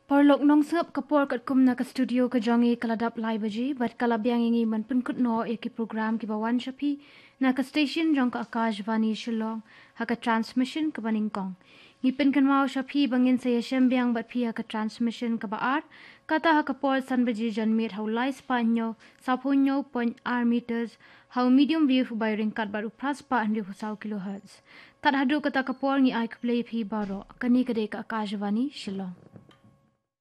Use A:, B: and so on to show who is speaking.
A: Porlok nong sep kapor kat kumna ka studio ka jongi kaladap lai baji bat kalabyang ingi man penkut no eki program ki bawan shapi na ka station jong ka Akashvani Shillong ha ka transmission ka baningkong ngi pen kan mau shapi bangin sa yeshem byang bat pi ha ka transmission ka baar kata ha ka pol san baji jan mit how lai spanyo sapunyo point r meters how medium wave by ring kat baru pras pa 100 kilohertz kat hadu kata ka pol ngi ai play pi baro kani kade ka Akashvani Shillong